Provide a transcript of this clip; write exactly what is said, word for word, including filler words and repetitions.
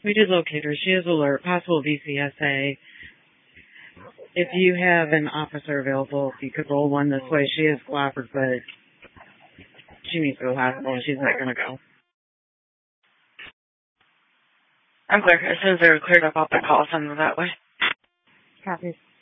We did locate her. She is alert. Possible V C S A. If you have an officer available, if you could roll one this way. She is cooperative, but she needs to go to the hospital and she's not going to go. I'm clear. As soon as they're cleared up, I'll call them that way. Copy.